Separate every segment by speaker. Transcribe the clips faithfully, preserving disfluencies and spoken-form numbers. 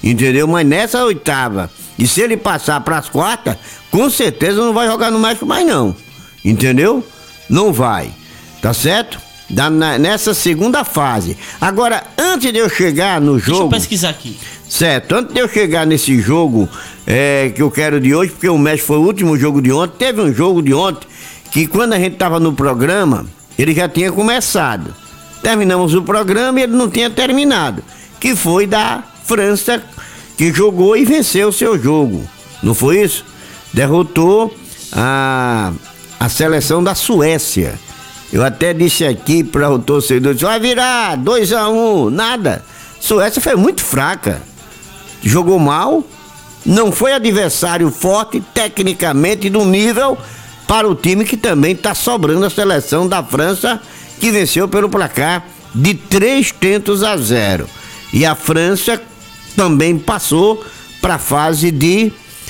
Speaker 1: entendeu? Mas nessa oitava, e se ele passar para as quartas, com certeza não vai jogar no México mais não, entendeu? Não vai, tá certo? Da, na, nessa segunda fase. Agora, antes de eu chegar no jogo... Deixa eu
Speaker 2: pesquisar aqui.
Speaker 1: Certo, antes de eu chegar nesse jogo é, que eu quero de hoje, porque o México foi o último jogo de ontem, teve um jogo de ontem que quando a gente tava no programa, ele já tinha começado. Terminamos o programa e ele não tinha terminado, que foi da França, que jogou e venceu o seu jogo. Não foi isso? Derrotou a, a seleção da Suécia. Eu até disse aqui para o torcedor, vai virar dois a um, nada. Suécia foi muito fraca, jogou mal, não foi adversário forte tecnicamente do nível para o time que também está sobrando a seleção da França, que venceu pelo placar de três tentos a zero. E a França também passou para a fase de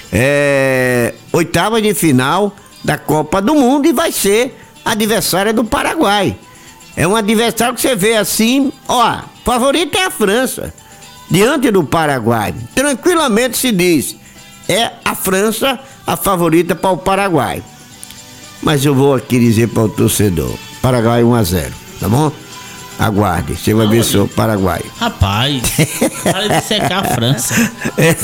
Speaker 1: é, oitava de final da Copa do Mundo e vai ser adversária do Paraguai. É um adversário que você vê assim, ó, favorito é a França, diante do Paraguai. Tranquilamente se diz, é a França a favorita para o Paraguai. Mas eu vou aqui dizer para o torcedor, Paraguai um a zero, tá bom? Aguarde, você vai ver só o Paraguai.
Speaker 2: Rapaz, para de secar a França.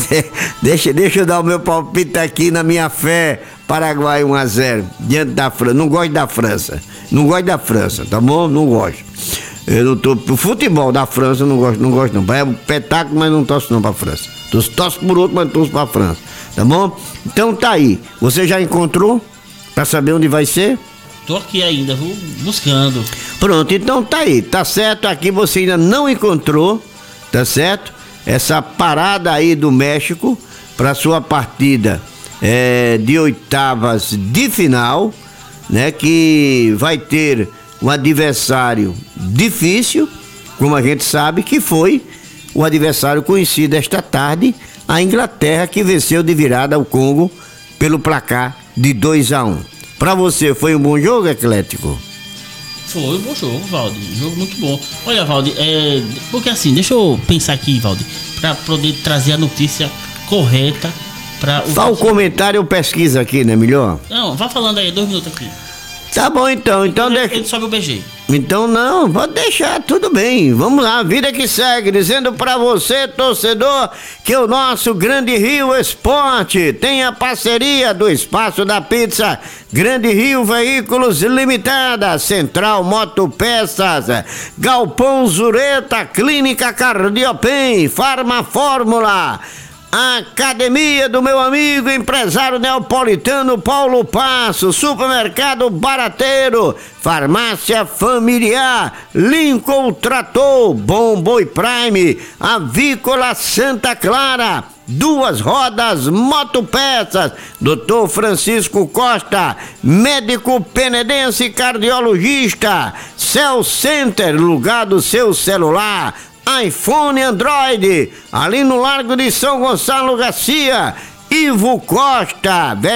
Speaker 1: deixa, deixa eu dar o meu palpite aqui na minha fé. Paraguai um a zero, diante da França. Não gosto da França. Não gosto da França, tá bom? Não gosto. Eu não tô. O futebol da França eu não gosto, não gosto não. É um espetáculo, mas não torço não pra França. Torço, torço por outro, mas não torço pra França. Tá bom? Então tá aí. Você já encontrou? Pra saber onde vai ser?
Speaker 2: Tô aqui ainda, vou buscando.
Speaker 1: Pronto, então tá aí, tá certo? Aqui você ainda não encontrou, tá certo? Essa parada aí do México para sua partida é, de oitavas de final, né? Que vai ter um adversário difícil, como a gente sabe, que foi o adversário conhecido esta tarde, a Inglaterra, que venceu de virada o Congo pelo placar de dois a um. Pra você, foi um bom jogo, Atlético?
Speaker 2: Foi um bom jogo, Valdir. Jogo muito bom. Olha, Valdir, é... porque assim, deixa eu pensar aqui, Valdir, pra poder trazer a notícia correta para o...
Speaker 1: Só o comentário eu pesquiso aqui, né, melhor?
Speaker 2: Não, vá falando aí, dois minutos aqui.
Speaker 1: Tá bom, então, então
Speaker 2: ele,
Speaker 1: deixa...
Speaker 2: ele sobe o B G.
Speaker 1: Então não, pode deixar, tudo bem. Vamos lá, vida que segue, dizendo pra você, torcedor, que o nosso Grande Rio Esporte tem a parceria do Espaço da Pizza, Grande Rio Veículos Limitada, Central Motopeças, Galpão Zureta, Clínica Cardiopen, Farma Fórmula, a academia do meu amigo empresário neapolitano Paulo Passo, Supermercado Barateiro, Farmácia Familiar, Lincoln Trator, Bom Boi Prime, Avícola Santa Clara, Duas Rodas Motopeças, doutor Francisco Costa, médico penedense cardiologista, Cell Center, lugar do seu celular, iPhone, Android, ali no Largo de São Gonçalo Garcia, Ivo Costa,